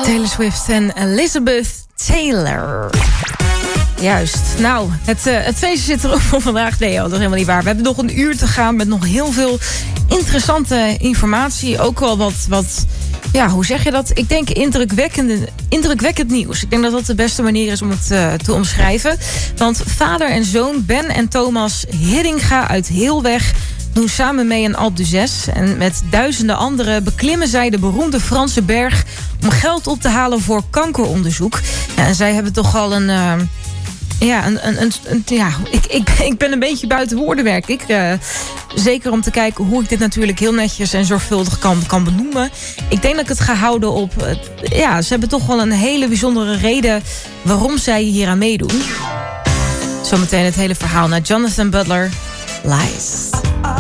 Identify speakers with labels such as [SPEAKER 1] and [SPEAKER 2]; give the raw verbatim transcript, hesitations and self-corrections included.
[SPEAKER 1] Taylor Swift en Elizabeth Taylor. Juist. Nou, het, uh, het feestje zit erop voor vandaag. Nee, joh, dat is helemaal niet waar. We hebben nog een uur te gaan met nog heel veel interessante informatie. Ook wel wat, wat ja, hoe zeg je dat? Ik denk indrukwekkende, indrukwekkend nieuws. Ik denk dat dat de beste manier is om het uh, te omschrijven. Want vader en zoon Ben en Thomas Hiddinga uit Heelweg doen samen mee aan Alpe d'Huez. En met duizenden anderen beklimmen zij de beroemde Franse berg om geld op te halen voor kankeronderzoek. Ja, en zij hebben toch al een... Uh, Ja, een, een, een, een, ja ik, ik, ik ben een beetje buiten woorden, werk ik. Uh, zeker om te kijken hoe ik dit natuurlijk heel netjes en zorgvuldig kan, kan benoemen. Ik denk dat ik het ga houden op... Uh, ja, ze hebben toch wel een hele bijzondere reden waarom zij hier aan meedoen. Zometeen het hele verhaal naar Jonathan Butler. Lies.